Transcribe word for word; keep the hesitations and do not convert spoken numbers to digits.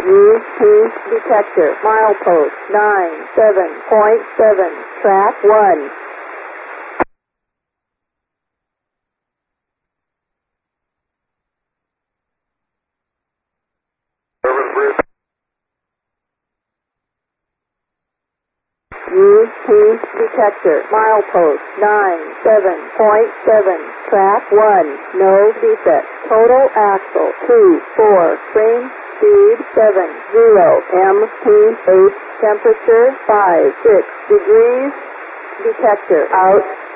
U T detector, milepost nine seven point seven, track one. U T detector, milepost nine seven point seven, track one, no defect, total axle two four, train speed seven zero, M P eight, temperature five six degrees, detector out.